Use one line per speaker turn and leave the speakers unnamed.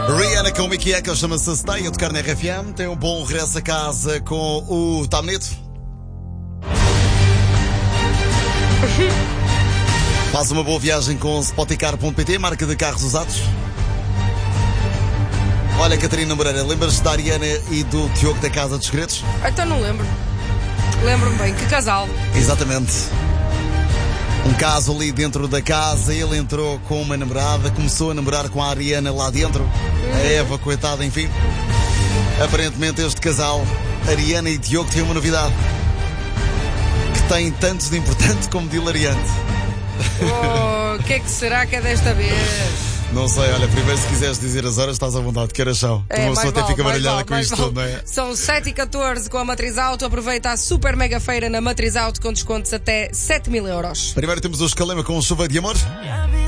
Rihanna com o Mickey Echo, chama-se Stay, a tocar na RFM. Tem um bom regresso a casa com o Tamneto. Faz uma boa viagem com Spoticar.pt, marca de carros usados. Olha, Catarina Moreira, lembras-te da Ariana e do Diogo da Casa dos Segredos?
Então não lembro. Lembro-me bem, que casal.
Exatamente. Um caso ali dentro da casa, ele entrou com uma namorada, começou a namorar com a Ariana lá dentro. A Eva, coitada, enfim. Aparentemente este casal, Ariana e Diogo, tem uma novidade. Que tem tantos de importante como de hilariante.
O que é que será que é desta vez?
Não sei, olha, primeiro se quiseres dizer as horas, estás à vontade, que horas são?
É,
Uma pessoa até fica baralhada
vale,
com isto tudo, não é?
São 7h14 com a Matriz Auto. Aproveita a super mega feira na Matriz Auto com descontos até 7.000 euros.
Primeiro temos o Escalema com Chuva de Amor.